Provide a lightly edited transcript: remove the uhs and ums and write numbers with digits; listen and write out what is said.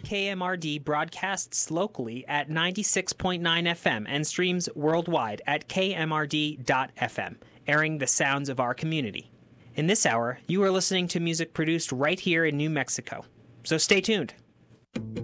KMRD broadcasts locally at 96.9 FM and streams worldwide at kmrd.fm, airing the sounds of our community. In this hour, you are listening to music produced right here in New Mexico. So stay tuned.